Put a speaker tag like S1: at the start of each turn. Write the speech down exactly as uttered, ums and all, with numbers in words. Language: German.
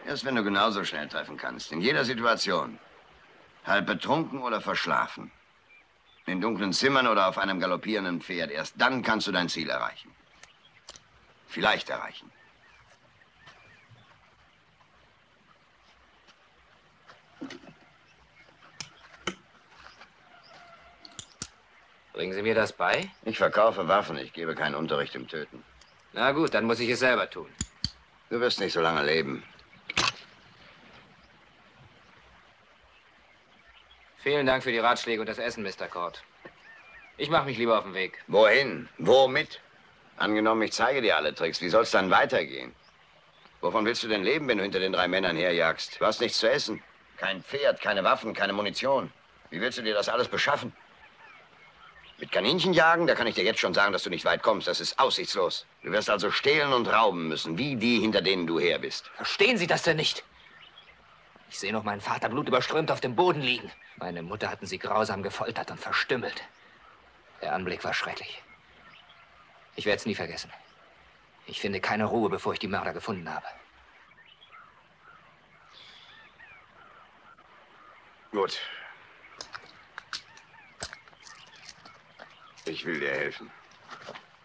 S1: Erst wenn du genauso schnell treffen kannst. In jeder Situation. Halb betrunken oder verschlafen. In dunklen Zimmern oder auf einem galoppierenden Pferd. Erst dann kannst du dein Ziel erreichen. Vielleicht erreichen.
S2: Bringen Sie mir das bei?
S1: Ich verkaufe Waffen, ich gebe keinen Unterricht im Töten.
S2: Na gut, dann muss ich es selber tun.
S1: Du wirst nicht so lange leben.
S2: Vielen Dank für die Ratschläge und das Essen, Mister Cord. Ich mache mich lieber auf den Weg.
S1: Wohin? Womit? Angenommen, ich zeige dir alle Tricks. Wie soll es dann weitergehen? Wovon willst du denn leben, wenn du hinter den drei Männern herjagst? Du hast nichts zu essen. Kein Pferd, keine Waffen, keine Munition. Wie willst du dir das alles beschaffen? Mit Kaninchen jagen, da kann ich dir jetzt schon sagen, dass du nicht weit kommst. Das ist aussichtslos. Du wirst also stehlen und rauben müssen, wie die, hinter denen du her bist.
S2: Verstehen Sie das denn nicht? Ich sehe noch meinen Vater blutüberströmt auf dem Boden liegen. Meine Mutter hatten sie grausam gefoltert und verstümmelt. Der Anblick war schrecklich. Ich werde es nie vergessen. Ich finde keine Ruhe, bevor ich die Mörder gefunden habe.
S1: Gut. Ich will dir helfen.